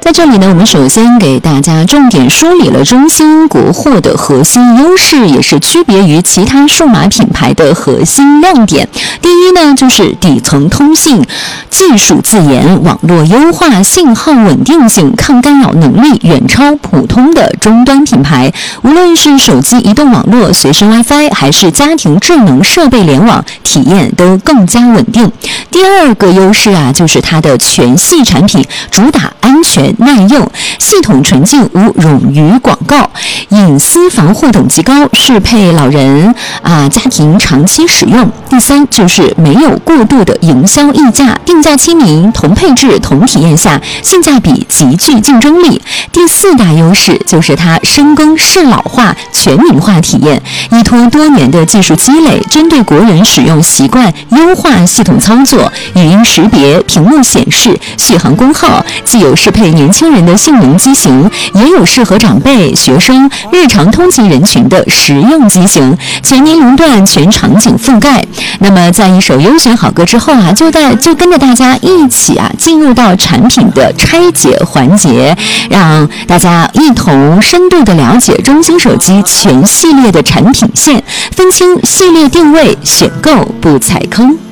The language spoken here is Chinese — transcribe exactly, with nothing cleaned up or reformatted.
在这里呢，我们首先给大家重点梳理了中兴国货的核心优势，也是区别于其他数码品牌的核心亮点。第一呢，就是底层通信技术自研，网络优化，信号稳定性、抗干扰能力远超普通的终端品牌。无论是手机移动网络、随身 WiFi， 还是家庭智能设备联网，体验都更加稳定。第二个优势啊，就是它的全系产品主打安全耐用，系统纯净，无冗余广告，隐私防护等级高，适配老人啊家庭长期使用。第三就是没有过度的营销溢价，定价亲民，同配置同体验下，性价比极具竞争力。第四大优势就是它深耕适老化、全民化体验，依托多年的技术积累，针对国人使用习惯优化系统操作，语音识别、屏幕显示、续航功耗，既有适配年轻人的性能机型，也有适合长辈、学生、日常通勤人群的实用机型，全年龄段、全场景覆盖。那么在一首优选好歌之后啊，就带就跟着大家一起啊进入到产品的拆解环节，让大家一同深度的了解中兴手机全系列的产品线，分清系列定位，选购不踩坑。